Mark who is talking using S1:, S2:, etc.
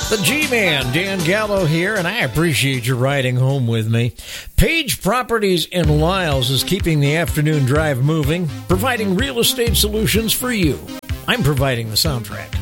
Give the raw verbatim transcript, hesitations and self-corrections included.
S1: The G-Man, Dan Gallo here, and I appreciate you riding home with me. Page Properties in Lyles is keeping the afternoon drive moving, providing real estate solutions for you. I'm providing the soundtrack.